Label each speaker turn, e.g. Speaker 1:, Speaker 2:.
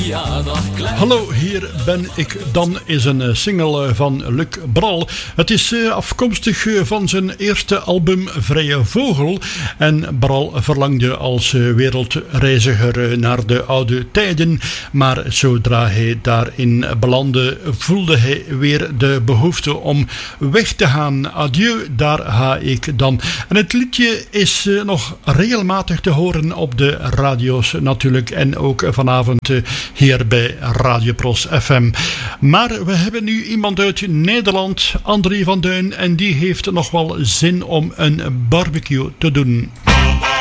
Speaker 1: Hallo, hier ben ik dan is een single van Luc Bral. Het is afkomstig van zijn eerste album Vrije Vogel. En Bral verlangde als wereldreiziger naar de oude tijden. Maar zodra hij daarin belandde, voelde hij weer de behoefte om weg te gaan. Adieu, daar ga ik dan. En het liedje is nog regelmatig te horen op de radio's natuurlijk. En ook vanavond hier bij Radio Pros FM. Maar we hebben nu iemand uit Nederland, André van Duin, en die heeft nog wel zin om een barbecue te doen.